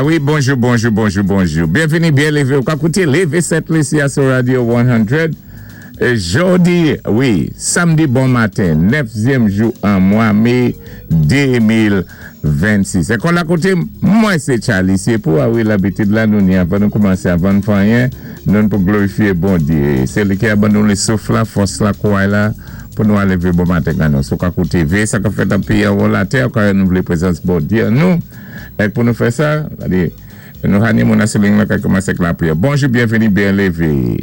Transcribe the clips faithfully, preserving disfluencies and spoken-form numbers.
Ah oui, bonjour, bonjour, bonjour, bonjour. Bienvenue, bien levé. Au côté, levé cette liste sur Radio cent. Et jeudi, oui, samedi bon matin, neuvième jour en mois, mai deux mille vingt-six. Et qu'on a côté, moi c'est Charlie. C'est pour avoir l'habitude là, nous n'y avons commencé avant de faire rien, nous pour glorifier bon Dieu. C'est lui qui a abandonné le souffle là, force là, quoi là, pour nous aller bon matin. Nous sommes à côté, ça a fait un pays à la terre, quand nous voulons présence bon Dieu. Nous, et pour nous faire ça, allez, nous animons la céline là, qui commence avec la prière. Bonjour, bienvenue, bien levé.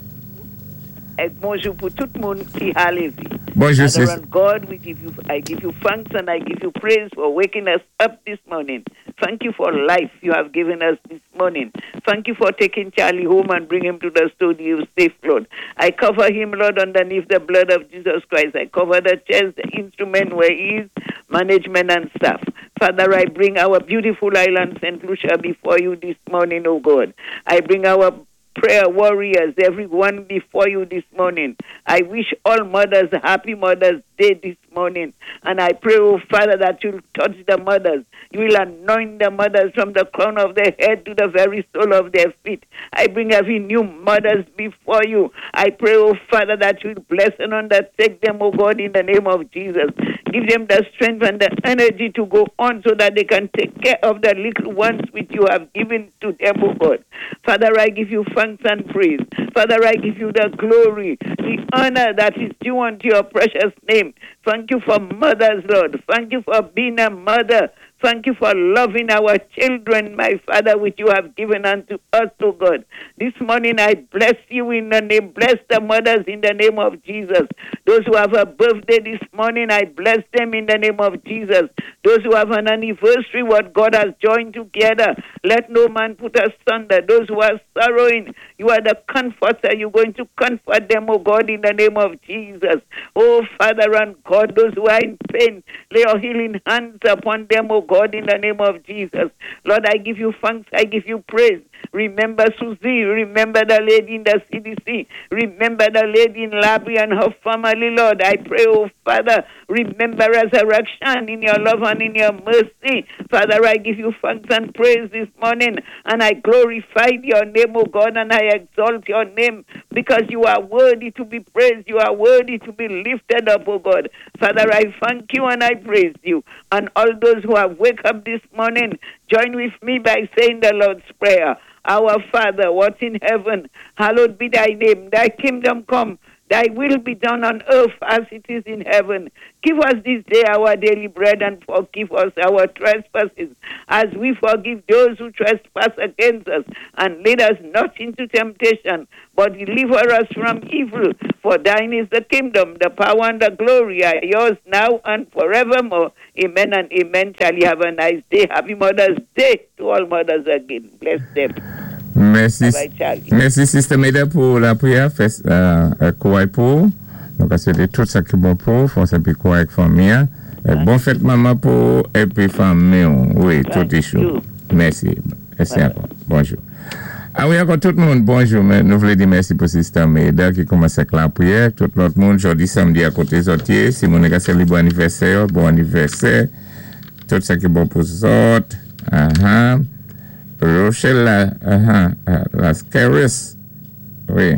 Et bonjour pour tout le monde qui a levé. Bonjour, Father and God, we give you, I give you thanks and I give you praise for waking us up this morning. Thank you for life you have given us this morning. Thank you for taking Charlie home and bring him to the studio safe, Lord. I cover him, Lord, underneath the blood of Jesus Christ. I cover the chairs, the instrument where he is, management and staff. Father, I bring our beautiful island, Saint Lucia, before you this morning, oh God. I bring our prayer warriors, everyone before you this morning. I wish all mothers a happy Mother's Day this morning. And I pray, oh Father, that you'll touch the mothers. You will anoint the mothers from the crown of their head to the very sole of their feet. I bring every new mothers before you. I pray, oh Father, that you'll bless and undertake them, oh God, in the name of Jesus. Give them the strength and the energy to go on so that they can take care of the little ones which you have given to them, oh God. Father, I give you thanks and praise. Father, I give you the glory, the honor that is due unto your precious name. Thank you for mothers, Lord. Thank you for being a mother. Thank you for loving our children, my Father, which you have given unto us, O God. This morning I bless you in the name, bless the mothers in the name of Jesus. Those who have a birthday this morning, I bless them in the name of Jesus. Those who have an anniversary, what God has joined together, let no man put asunder. Those who are sorrowing, you are the comforter. You're going to comfort them, O God, in the name of Jesus. Oh, Father and God, those who are in pain, lay your healing hands upon them, O God, in the name of Jesus. Lord, I give you thanks. I give you praise. Remember Susie. Remember the lady in the C D C. Remember the lady in Labrie and her family, Lord. I pray, oh Father, remember resurrection in your love and in your mercy. Father, I give you thanks and praise this morning, and I glorify your name, oh God, and I exalt your name because you are worthy to be praised. You are worthy to be lifted up, oh God. Father, I thank you and I praise you. And all those who have wake up this morning, join with me by saying the Lord's Prayer. Our Father, what in heaven, hallowed be thy name. Thy kingdom come. Thy will be done on earth as it is in heaven. Give us this day our daily bread and forgive us our trespasses as we forgive those who trespass against us. And lead us not into temptation, but deliver us from evil. For thine is the kingdom, the power, and the glory are yours now and forevermore. Amen and amen. Shall you have a nice day. Happy Mother's Day to all mothers again. Bless them. Merci. Merci, Sister Meda, pour la prière. Fais euh, quoi pour. Donc, c'est tout ça qui est bon pour. Faut ça puis quoi avec famille. Bon fête, maman, pour. Et puis famille. Oui, tout est chaud. Merci. Merci encore. Bonjour. Ah oui, encore tout le monde, bonjour. Mais nous voulons dire merci pour Sister Meda qui commence avec la prière. Tout l'autre monde, jeudi, samedi, à côté des autres. Si mon gars, c'est le bon anniversaire, bon anniversaire. Tout ça qui est bon pour les autres. Ah ah. Rochelle, uh-huh, uh, Las Caris, oui,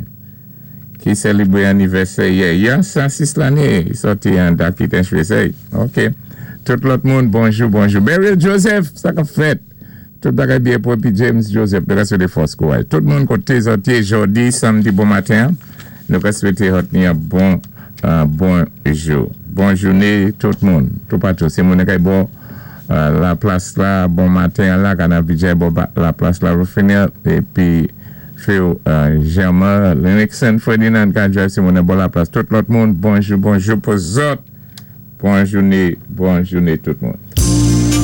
qui célèbre l'anniversaire hier. Il y a cent six l'année, il sortit en date qui était choisi. Ok. Tout l'autre monde, bonjour, bonjour. Beryl Joseph, ça qu'a fait. Tout le monde bien pour puis James Joseph, de la suite de force quoi. Tout le monde côté sorti jeudi, samedi, bon matin. Nous allons souhaiter un bon, uh, bon jour. Bonne journée, tout le monde. Tout partout. C'est mon équipe bon. Uh, la place là, bon matin là, quand on a budget, bon, la place là, refinir, et puis, Phil, uh, Germain, Lennoxon, Ferdinand, quand je suis mon bon la place, tout l'autre monde, bonjour, bonjour pour vous autres, bonne journée, bonne journée tout le monde.